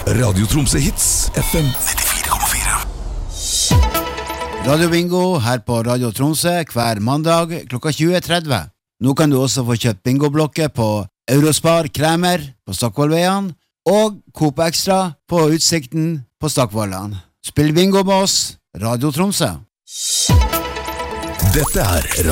Radio Tromsø Hits, FM 94,4. Radio Bingo her på Radio Tromsø hver mandag klokka 20.30. Nå kan du også få kjøpt bingoblokker på Eurospar Kremer på Stockvollveien og Coop Extra på Utsikten på Stockvollan. Spill bingo med oss, Radio Tromsø. Dette